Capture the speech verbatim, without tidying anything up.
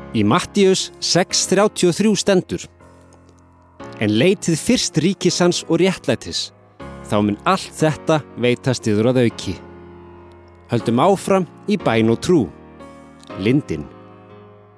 Í Mattíus sex þrjátíu og þrjú stendur: En leitið fyrst ríkis hans og réttlætis, þá mun allt þetta veitast yður að auki. Höldum áfram í bæn og trú. Lindin.